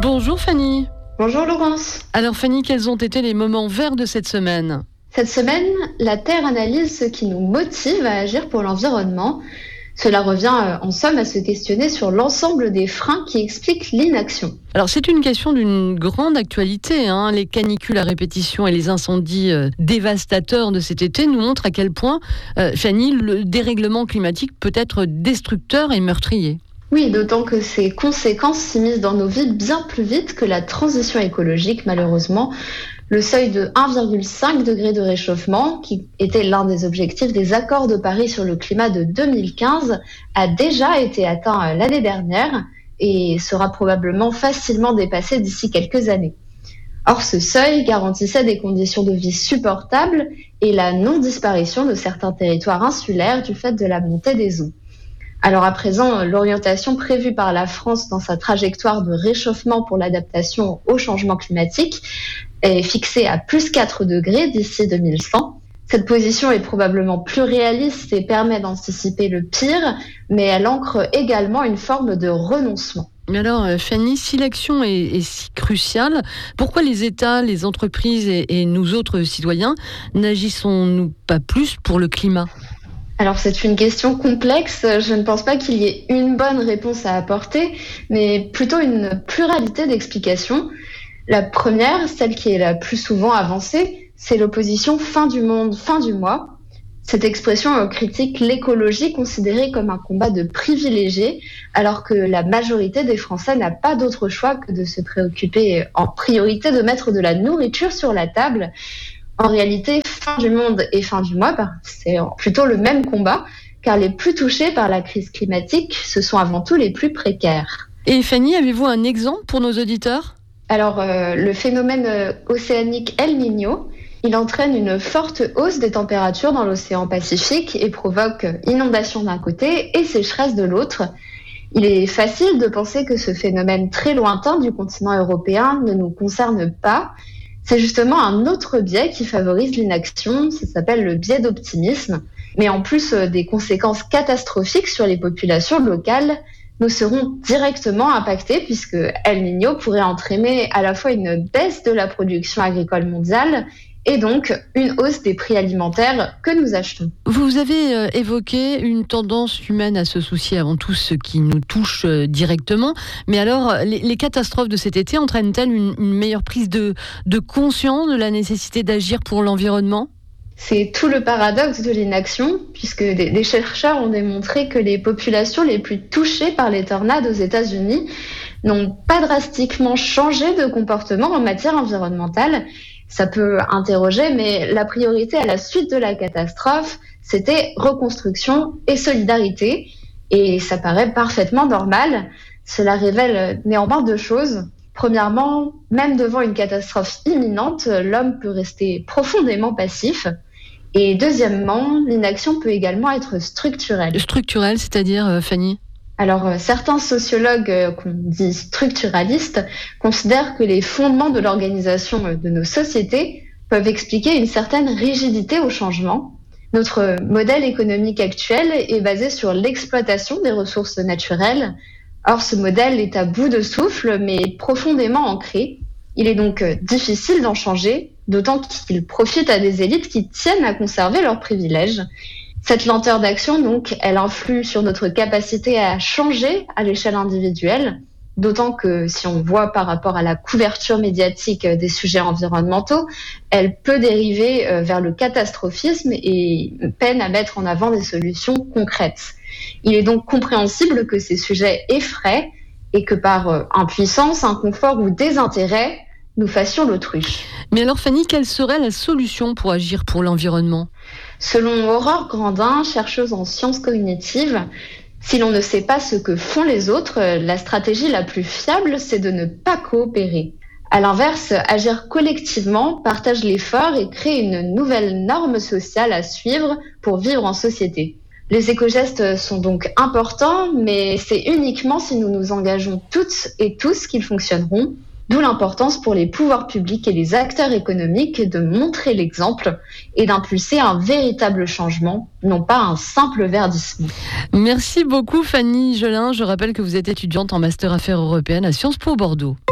Bonjour Fanny. Bonjour Laurence. Alors Fanny, quels ont été les moments verts de cette semaine ? Cette semaine, la Terre analyse ce qui nous motive à agir pour l'environnement. Cela revient en somme à se questionner sur l'ensemble des freins qui expliquent l'inaction. Alors c'est une question d'une grande actualité. Les canicules à répétition et les incendies dévastateurs de cet été nous montrent à quel point, Fanny, le dérèglement climatique peut être destructeur et meurtrier. Oui, d'autant que ces conséquences s'immiscent dans nos vies bien plus vite que la transition écologique, malheureusement. Le seuil de 1,5 degré de réchauffement, qui était l'un des objectifs des accords de Paris sur le climat de 2015, a déjà été atteint l'année dernière et sera probablement facilement dépassé d'ici quelques années. Or, ce seuil garantissait des conditions de vie supportables et la non-disparition de certains territoires insulaires du fait de la montée des eaux. Alors à présent, l'orientation prévue par la France dans sa trajectoire de réchauffement pour l'adaptation au changement climatique est fixée à plus 4 degrés d'ici 2100. Cette position est probablement plus réaliste et permet d'anticiper le pire, mais elle ancre également une forme de renoncement. Mais alors Fanny, si l'action est si cruciale, pourquoi les États, les entreprises et nous autres citoyens n'agissons-nous pas plus pour le climat ? Alors c'est une question complexe, je ne pense pas qu'il y ait une bonne réponse à apporter, mais plutôt une pluralité d'explications. La première, celle qui est la plus souvent avancée, c'est l'opposition fin du monde, fin du mois. Cette expression critique l'écologie considérée comme un combat de privilégiés, alors que la majorité des Français n'a pas d'autre choix que de se préoccuper en priorité de mettre de la nourriture sur la table. En réalité, fin du monde et fin du mois, c'est plutôt le même combat, car les plus touchés par la crise climatique, ce sont avant tout les plus précaires. Et Fanny, avez-vous un exemple pour nos auditeurs ? Alors, le phénomène océanique El Niño, il entraîne une forte hausse des températures dans l'océan Pacifique et provoque inondations d'un côté et sécheresse de l'autre. Il est facile de penser que ce phénomène très lointain du continent européen ne nous concerne pas. C'est justement un autre biais qui favorise l'inaction, ça s'appelle le biais d'optimisme. Mais en plus des conséquences catastrophiques sur les populations locales, nous serons directement impactés puisque El Niño pourrait entraîner à la fois une baisse de la production agricole mondiale et donc une hausse des prix alimentaires que nous achetons. Vous avez évoqué une tendance humaine à se soucier avant tout ce qui nous touche directement. Mais alors, les catastrophes de cet été entraînent-elles une meilleure prise de conscience de la nécessité d'agir pour l'environnement ? C'est tout le paradoxe de l'inaction, puisque des chercheurs ont démontré que les populations les plus touchées par les tornades aux États-Unis n'ont pas drastiquement changé de comportement en matière environnementale. Ça peut interroger, mais la priorité à la suite de la catastrophe, c'était reconstruction et solidarité. Et ça paraît parfaitement normal. Cela révèle néanmoins deux choses. Premièrement, même devant une catastrophe imminente, l'homme peut rester profondément passif. Et deuxièmement, l'inaction peut également être structurelle. Structurelle, c'est-à-dire, Fanny ? Alors, certains sociologues qu'on dit structuralistes considèrent que les fondements de l'organisation de nos sociétés peuvent expliquer une certaine rigidité au changement. Notre modèle économique actuel est basé sur l'exploitation des ressources naturelles. Or, ce modèle est à bout de souffle, mais profondément ancré. Il est donc difficile d'en changer, d'autant qu'il profite à des élites qui tiennent à conserver leurs privilèges. Cette lenteur d'action, donc, elle influe sur notre capacité à changer à l'échelle individuelle, d'autant que si on voit par rapport à la couverture médiatique des sujets environnementaux, elle peut dériver vers le catastrophisme et peine à mettre en avant des solutions concrètes. Il est donc compréhensible que ces sujets effraient et que par impuissance, inconfort ou désintérêt, nous fassions l'autruche. Mais alors Fanny, quelle serait la solution pour agir pour l'environnement ? Selon Aurore Grandin, chercheuse en sciences cognitives, si l'on ne sait pas ce que font les autres, la stratégie la plus fiable, c'est de ne pas coopérer. À l'inverse, agir collectivement partage l'effort et crée une nouvelle norme sociale à suivre pour vivre en société. Les éco-gestes sont donc importants, mais c'est uniquement si nous nous engageons toutes et tous qu'ils fonctionneront. D'où l'importance pour les pouvoirs publics et les acteurs économiques de montrer l'exemple et d'impulser un véritable changement, non pas un simple verdissement. Merci beaucoup Fanny Gelin. Je rappelle que vous êtes étudiante en Master Affaires européennes à Sciences Po Bordeaux.